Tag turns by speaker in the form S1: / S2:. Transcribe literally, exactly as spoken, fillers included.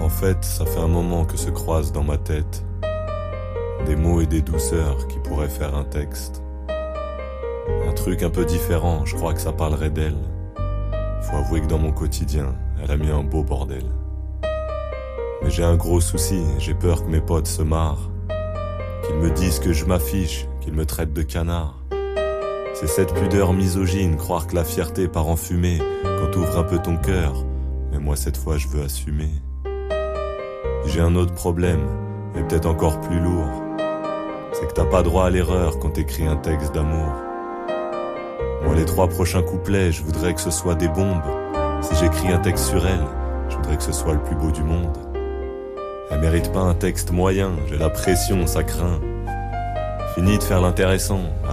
S1: En fait, ça fait un moment que se croisent dans ma tête des mots et des douceurs qui pourraient faire un texte. Un truc un peu différent, je crois que ça parlerait d'elle. Faut avouer que dans mon quotidien, elle a mis un beau bordel. Mais j'ai un gros souci, j'ai peur que mes potes se marrent, qu'ils me disent que je m'affiche, qu'ils me traitent de canard. C'est cette pudeur misogyne, croire que la fierté part en fumée quand t'ouvres un peu ton cœur. Mais moi cette fois je veux assumer. J'ai un autre problème, et peut-être encore plus lourd. C'est que t'as pas droit à l'erreur quand t'écris un texte d'amour. Moi les trois prochains couplets, je voudrais que ce soit des bombes. Si j'écris un texte sur elle, je voudrais que ce soit le plus beau du monde. Elle mérite pas un texte moyen, j'ai la pression, ça craint. Fini de faire l'intéressant,